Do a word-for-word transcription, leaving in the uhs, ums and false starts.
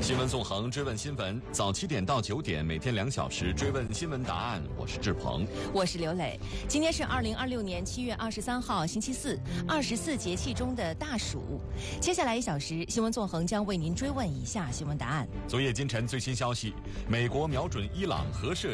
新闻纵横，追问新闻，早七点到九点，每天两小时追问新闻答案。我是志鹏， 我是刘磊。今天是二零二六年七月二十三号，星期四，二十四节气中的大暑。接下来一小时，新闻纵横将为您追问以下新闻答案。 昨夜今晨最新消息，美国瞄准伊朗核设